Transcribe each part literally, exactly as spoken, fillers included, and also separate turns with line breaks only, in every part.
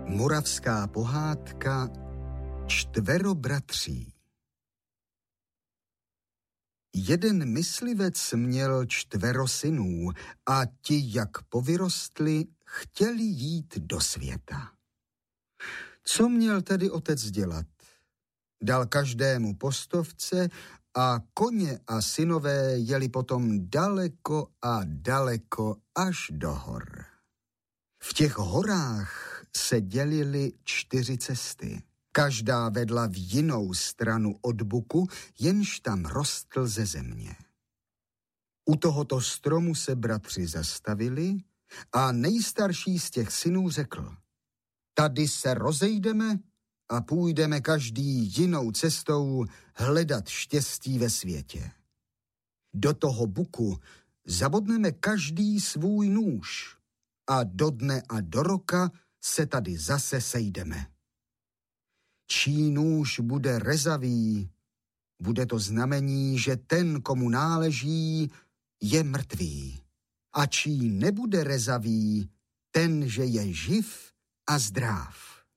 Moravská pohádka Čtverobratří. Jeden myslivec měl čtvero synů a ti, jak povyrostli, chtěli jít do světa. Co měl tedy otec dělat? Dal každému postovce a koně a synové jeli potom daleko a daleko až do hor. V těch horách se dělily čtyři cesty. Každá vedla v jinou stranu od buku, jenž tam rostl ze země. U tohoto stromu se bratři zastavili a nejstarší z těch synů řekl: Tady se rozejdeme a půjdeme každý jinou cestou hledat štěstí ve světě. Do toho buku zabodneme každý svůj nůž a do dne a do roka se tady zase sejdeme. Čí nůž bude rezavý, bude to znamení, že ten, komu náleží, je mrtvý. A čí nebude rezavý, ten, že je živ a zdráv.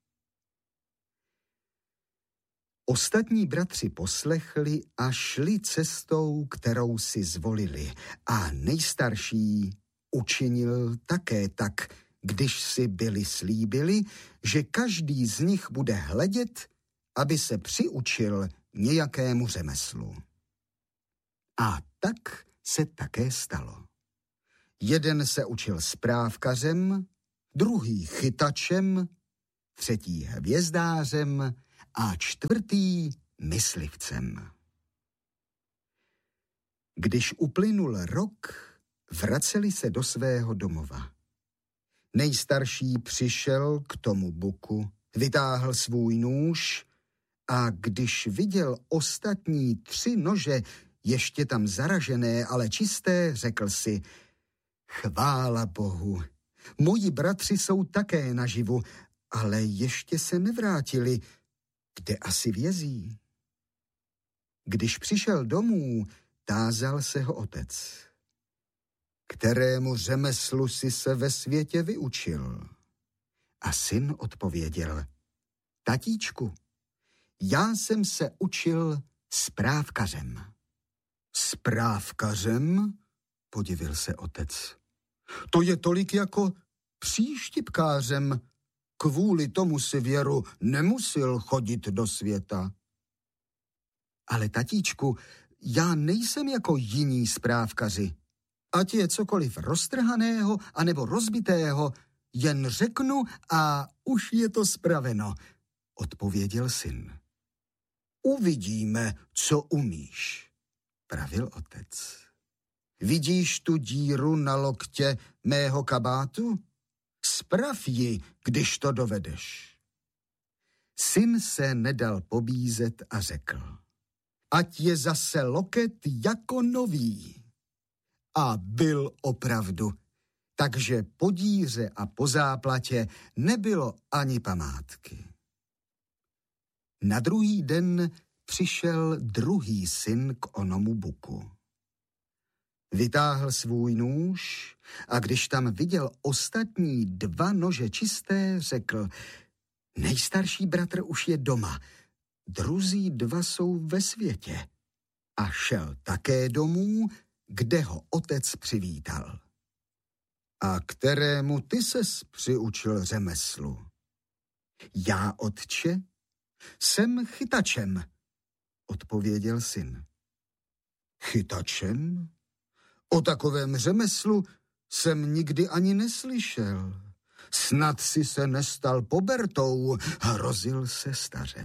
Ostatní bratři poslechli a šli cestou, kterou si zvolili, a nejstarší učinil také tak, když si byli slíbili, že každý z nich bude hledět, aby se přiučil nějakému řemeslu. A tak se také stalo. Jeden se učil správkařem, druhý chytačem, třetí hvězdářem a čtvrtý myslivcem. Když uplynul rok, vraceli se do svého domova. Nejstarší přišel k tomu buku, vytáhl svůj nůž a když viděl ostatní tři nože, ještě tam zaražené, ale čisté, řekl si: Chvála Bohu, moji bratři jsou také naživu, ale ještě se nevrátili, kde asi vězí. Když přišel domů, tázal se ho otec: Kterému řemeslu si se ve světě vyučil? A syn odpověděl: Tatíčku, já jsem se učil správkařem. Správkařem? Podivil se otec. To je tolik jako příštipkářem. Kvůli tomu si věru nemusil chodit do světa. Ale tatíčku, já nejsem jako jiní správkaři. Ať je cokoliv roztrhaného anebo rozbitého, jen řeknu a už je to spraveno, odpověděl syn. Uvidíme, co umíš, pravil otec. Vidíš tu díru na loktě mého kabátu? Sprav ji, když to dovedeš. Syn se nedal pobízet a řekl: Ať je zase loket jako nový. A byl opravdu, takže po díře a po záplatě nebylo ani památky. Na druhý den přišel druhý syn k onomu buku. Vytáhl svůj nůž a když tam viděl ostatní dva nože čisté, řekl: Nejstarší bratr už je doma, druzí dva jsou ve světě. A šel také domů, kde ho otec přivítal. A kterému ty ses přiučil řemeslu? Já, otče, jsem chytačem, odpověděl syn. Chytačem? O takovém řemeslu jsem nikdy ani neslyšel. Snad si se nestal pobertou, hrozil se stařec.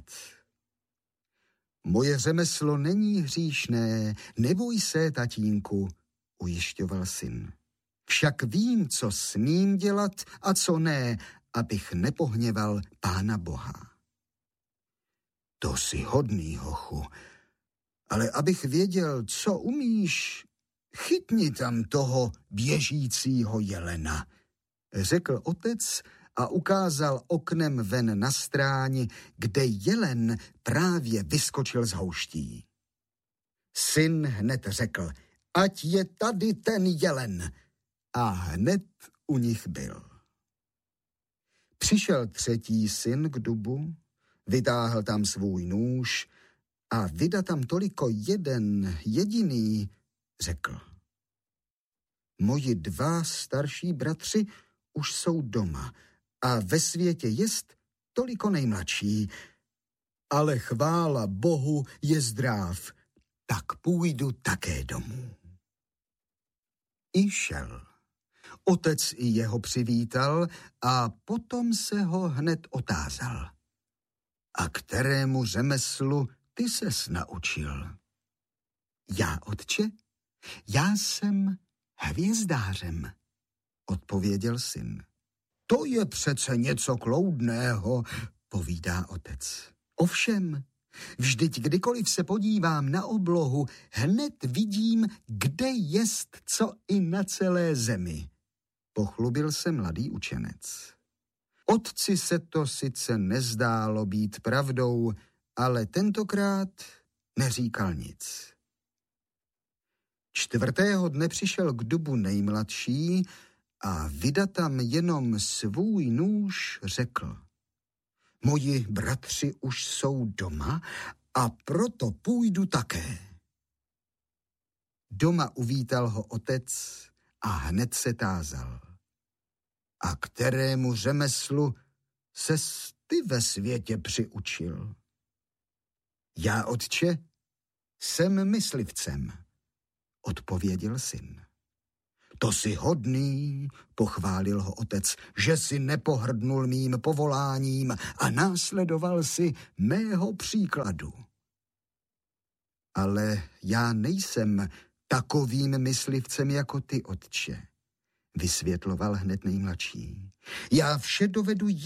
Moje řemeslo není hříšné, neboj se, tatínku, ujišťoval syn. Však vím, co smím dělat a co ne, abych nepohněval Pána Boha. To jsi hodný, hochu, ale abych věděl, co umíš, chytni tam toho běžícího jelena, řekl otec a ukázal oknem ven na stráni, kde jelen právě vyskočil z houští. Syn hned řekl: Ať je tady ten jelen. A hned u nich byl. Přišel třetí syn k dubu, vytáhl tam svůj nůž a vyda tam toliko jeden jediný, řekl. Moji dva starší bratři už jsou doma a ve světě jest toliko nejmladší, ale chvála Bohu je zdrav, tak půjdu také domů. I šel. Otec i jeho přivítal a potom se ho hned otázal. A kterému řemeslu ty ses naučil? Já, otče? Já jsem hvězdářem, odpověděl syn. To je přece něco kloudného, povídá otec. Ovšem, vždyť kdykoliv se podívám na oblohu, hned vidím, kde jest co i na celé zemi, pochlubil se mladý učenec. Otci se to sice nezdálo být pravdou, ale tentokrát neříkal nic. Čtvrtého dne přišel k dubu nejmladší a vyda tam jenom svůj nůž řekl. Moji bratři už jsou doma a proto půjdu také. Doma uvítal ho otec a hned se tázal. A kterému řemeslu ses ty ve světě přiučil? Já, otče, jsem myslivcem, odpověděl syn. To jsi hodný, pochválil ho otec, že si nepohrdnul mým povoláním a následoval si mého příkladu. Ale já nejsem takovým myslivcem jako ty, otče, vysvětloval hned nejmladší. Já vše dovedu